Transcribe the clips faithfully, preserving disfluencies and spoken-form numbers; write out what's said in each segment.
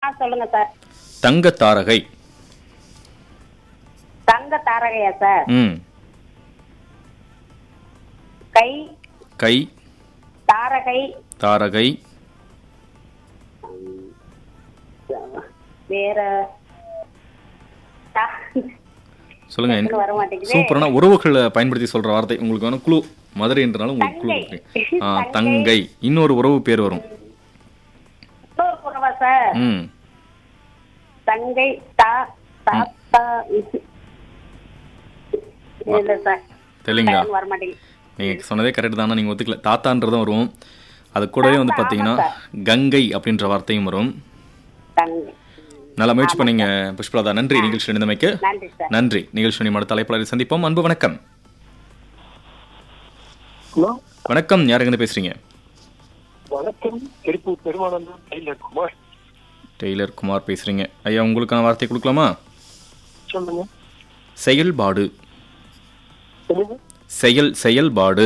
சொல்லுங்க சார். தங்க தாரகை. தங்க தாரகையா சார்? ம். கை கை தாரகை தாரகை. வேற சொல்லுங்க. டக்குனு வர மாட்டேங்குதே. சூப்பரான உறவுகளை பயன்படுத்தி சொல்ற வார்த்தை. உங்களுக்கு வேணும் குழு. மதுரைன்றனால உங்களுக்கு குழு தங்கை. கொடுக்குறேன். ஆ, தங்கை. இன்னொரு உறவு பேர் வரும். இன்னொரு உறவா சார்? ம். தங்கை தா தாத்தா இல்ல சார். தெரியலங்களா? டக்குனு வர மாட்டேங்குது. நீங்க சொன்னதே கரெக்ட் தானே, நீங்க ஒத்துக்கல. தாத்தான்றதும் வரும். அது கூடவே வந்து தாத்தா, பாத்தீங்கன்னா ஆமா கங்கை அப்படின்ற வார்த்தையும் வரும். தங்கை. நல்லா முயற்சி பண்ணீங்க புஷ்பலதா. நன்றி நிகழ்ச்சி நினைந்தமைக்கு. நன்றி சார். நன்றி. நிகழ்ச்சி நிமிட தலைப்பாளரை சந்திப்போம். அன்பு வணக்கம். ஹலோ வணக்கம். யாருங்க பேசுறீங்க? வணக்கம். திருப்பூர் பெருமானந்தம் டெய்லர் குமார். டெய்லர் குமார் பேசுறீங்க. ஐயா, உங்களுக்கான வார்த்தை கொடுக்கலாமா? சொல்லுங்க. செயல்பாடு. சொல்லுங்க. செயல் செயல்பாடு.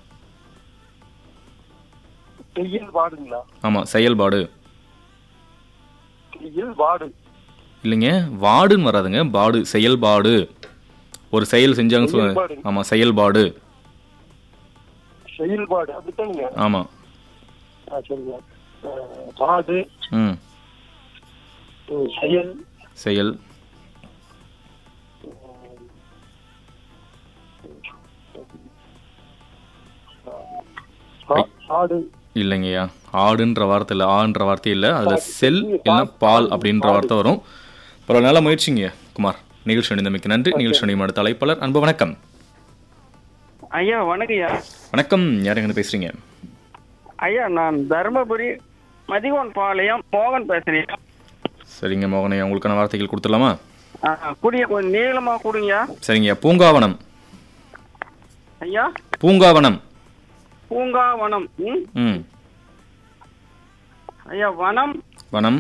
தெய்யல் வாடுங்களா? ஆமா, செயல்பாடு. தெய்யல் வாடு இல்லைங்க, வாடுன்னு வராதுங்க. பாடு, செயல்பாடு. ஒரு செயல் செஞ்சாங்க சொல்ல. செயல்பாடு. ஆமா, செயல்பாடு. செயல்பாடு அப்படித்தானுங்க? ஆமா. ஆ, சரிங்க. அஹ், வாடு. ம். உம், செயல். செயல். ஆ- ஆடு. இல்லைங்கய்யா, ஆடுன்ற வார்த்தை இல்லை, ஆன்ற வார்த்தை இல்லை. அதில் செல் இல்லைன்னா பால் அப்படின்ற வார்த்தை வரும். பரவாயில்ல, நல்ல முயற்சிங்க குமார். நிகழ்ச்சி அணிந்தமைக்கு நன்றி. நிகழ்ச்சி அணிமட தலைப்பாளர் அன்பு வணக்கம். ஐயா வணக்கம்யா. வணக்கம். யாருங்க பேசுறீங்க? ஐயா நான் தருமபுரி மதிகோன் பாளையம் மோகன் பேசுறேன். சரிங்க மோகனையா, உங்களுக்கான வார்த்தைகள் கொடுத்துடலாமா? குடிய கொஞ்சம் நீளமா கொடுங்கய்யா. சரிங்க. பூங்காவனம். ஐயா பூங்காவனம். பூங்காவனம். ம் ம். ஐயா வனம். வனம்.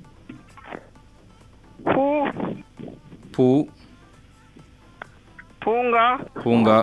பூ பூ. பூங்கா. பூங்கா.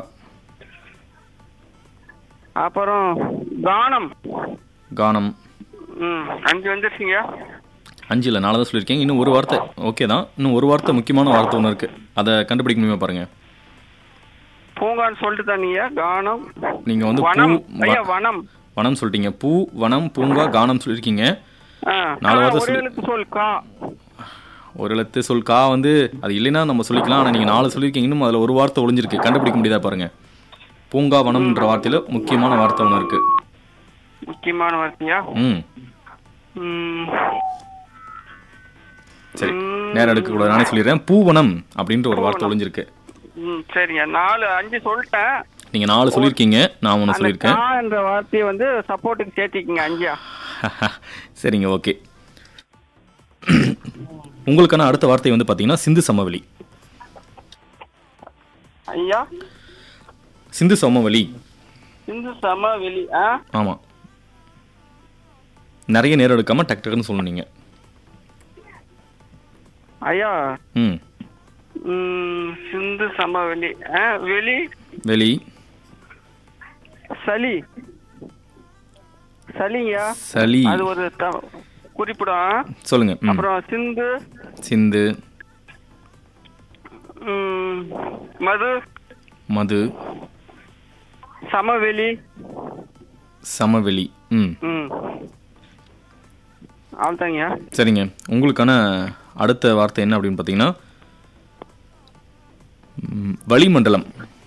அப்புறம் கானம். கானம். ம் அஞ்சு வந்துருச்சுங்க. அஞ்சு இல்லை, நாலு தான் சொல்லியிருக்கேன். இன்னும் ஒரு வார்த்தை ஓகே தான். இன்னும் ஒரு வார்த்தை, முக்கியமான வார்த்தை ஒன்று இருக்குது. அதை கண்டுபிடிக்க முடியுமா பாருங்க. பூங்கான்னு சொல்லிட்டு தானீங்க. கானம். நீங்கள் வந்து வனம். பூ ஐயா வனம். வனம் சொல்லிட்டீங்க. பூ, வனம், பூங்கா, கானம் சொல்லியிருக்கீங்க. ஆ, நாலு கா, வார்த்தை ஒரு சொல்லி- எழுத்து சொல் கா. ஒரு எழுத்து சொல் கா வந்து அது இல்லைன்னா நம்ம சொல்லிக்கலாம். ஆனால் நீங்கள் நாலு சொல்லியிருக்கீங்க. இன்னும் அதில் ஒரு வார்த்தை ஒளிஞ்சிருக்கு. கண்டுபிடிக்க முடியுதா பாருங்க. பூங்கா வனம்ன்ற வார்த்தையில் முக்கியமான வார்த்தை ஒன்று இருக்கு. முக்கியமான வார்த்தையா? ம். ம். சரி, நேரம் எடுக்கக்கூடாது, நானே சொல்லிடுறேன். பூவனம் அப்படின்ற ஒரு வார்த்தை ஒளிஞ்சிருக்கு. ம் சரிங்க. நாலு அஞ்சு சொல்லிட்டேன். நீங்க நாலு சொல்லியிருக்கீங்க, நான் ஒன்று அந்த சொல்லியிருக்கேன். கா என்ற வார்த்தையை வந்து சப்போர்ட்டுக்கு சேர்த்திக்கங்க அஞ்சா. சரிங்க, ஓகே. உங்களுக்கான அடுத்த வார்த்தை வந்து பார்த்தீங்கன்னா சிந்து சமவெளி. ஐயா சிந்து சமவெளி. சிந்து சமவெளி. ஆ ஆமா, நிறைய நேரம் எடுக்காம டக் டக்குன்னு சொல்லணும் நீங்க. ஐயா ம். ம், சிந்து சமவெளி. ஆ வெளி. வெளி. சளி. சளிங்கயா. சளி. அது ஒரு த- குறிப்பிடும். சொல்லுங்க. ம். அப்புறம் சிந்து. சிந்து. ம், மது. மது. சமவெளி. சமவெளி. ம். ம் அவ்வளோதாங்கய்யா. சரிங்க, உங்களுக்கான அடுத்த வார்த்தை என்ன அப்படின்னு பார்த்தீங்கன்னா ம், வளிமண்டலம்.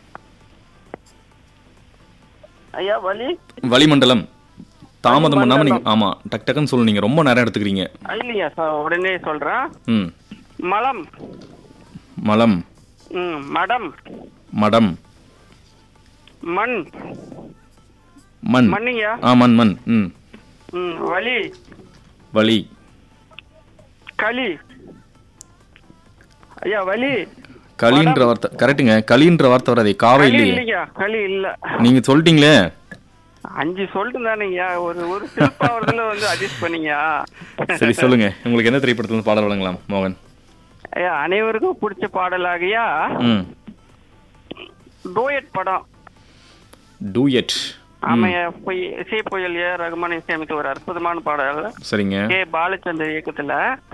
ஐயா வலி. வளிமண்டலம். தாமதம் பண்ணாம நீங்க ஆமா டக் டக்குன்னு சொல்லணும். நீங்க ரொம்ப நேரம் எடுத்துக்கிறீங்க. இல்லையா சார், உடனே சொல்றேன். ம். மலம். மலம். ம் மடம். மடம். மண். மண். மண்ணுங்கயா. ஆ மண் மண். ம். ம் வலி. வலி. களி. ஐயா வலி. களின்ற வார்த்தை கரெக்டுங்க. களின்ற வார்த்தை வராதே, காவே களி இல்லையே. இல்லையா? களி இல்ல. நீங்க சொல்லிட்டீங்களே. அஞ்சு சொல்லிட்டு தானேங்கய்யா. ஒரு ஒரு சிறப்பாவதுல வந்து அட்ஜஸ்ட் பண்ணீங்க. சரி சொல்லுங்க, உங்களுக்கு என்ன திரைப்படத்துல இருந்து பாடல் வழங்கலாம் மோகன்? ஐயா அனைவருக்கும் பிடிச்ச பாடலாகயா ம். டூயட் படம். டூயட். ஆமையா, இசை புயல் ஏ ரகுமான் இசையமைத்த ஒரு அற்புதமான பாடல். சரிங்க. கே பாலச்சந்தர் இயக்கத்துல.